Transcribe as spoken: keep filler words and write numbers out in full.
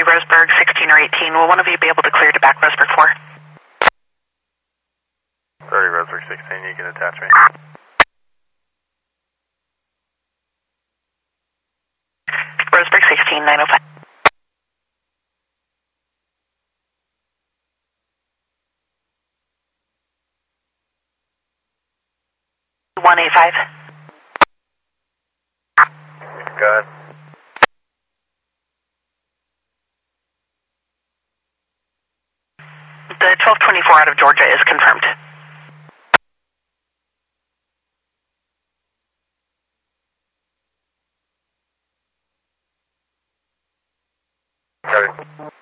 Roseburg sixteen or eighteen. Will one of you be able to clear to back Roseburg four? thirty Roseburg sixteen, you can attach me. Roseburg sixteen, nine oh five. one eight five. Go ahead. The twelve twenty-four out of Georgia is confirmed. Got it.